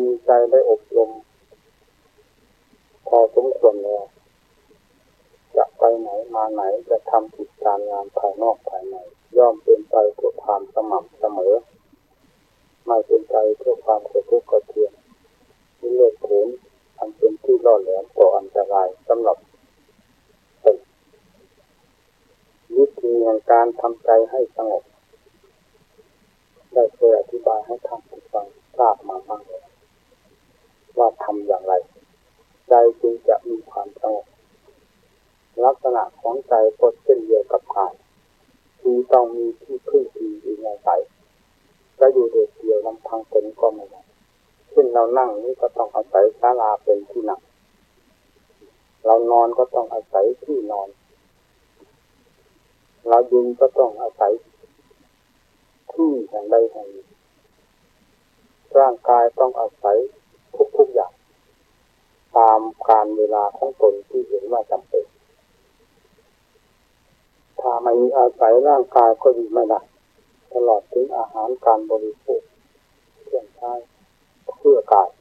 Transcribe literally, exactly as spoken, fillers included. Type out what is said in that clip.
มีใจได้อบรมพอสมควรแล้วจะไปไหนมาไหนจะทำกิจการงานภายนอกภายในย่อมเป็นไปเพื่อความสม่ำเสมอไม่เป็นไปเพื่อความกระทบกระเทือนมีเลือดโผนอันเป็นที่ล่อแหลมต่ออันตรายสำหรับตนวิธีแห่งการทำใจให้สงบได้เคยอธิบายให้ท่านผู้ฟังทราบมาบ้างแล้วว่าทำอย่างไรใจจึงจะมีความสงบลักษณะของใจก็เช่นเดียวกับกายคือต้องมีที่พึ่งพิงอยู่ในใจจะอยู่โดดเดี่ยวลำพังตนก็ไม่ได้เช่นเรานั่งนี่ก็ต้องอาศัยศาลาเป็นที่นั่งเรานอนก็ต้องอาศัยที่นอนเรายืนก็ต้องอาศัยที่แห่งใดแห่งหนึ่งร่างกายต้องอาศัยทุกๆอย่างตามการเวลาของตนที่เห็นว่าจำเป็นถ้าไม่มีอาศัยร่างกายก็อยู่ไม่ได้ตลอดถึงอาหารการบริโภคเครื่องใช้เพื่อกาย